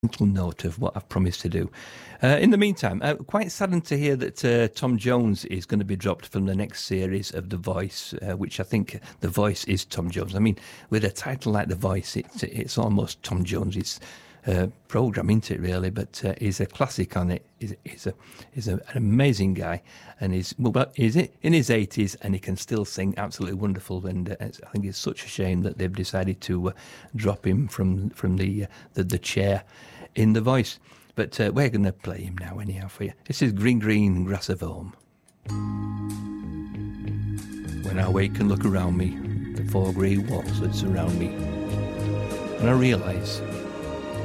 mental note of what I've promised to do. In the meantime, quite saddened to hear that Tom Jones is going to be dropped from the next series of The Voice, which I think The Voice is Tom Jones. I mean, with a title like The Voice, it's almost Tom Jones's program, isn't it, really? But he's a classic on it. He's an amazing guy, and he's in his 80s, and he can still sing absolutely wonderful. And I think it's such a shame that they've decided to drop him from the chair in The Voice. But we're going to play him now anyhow for you. This is Green Green Grass of Home. When I wake and look around me, the four grey walls that surround me, and I realise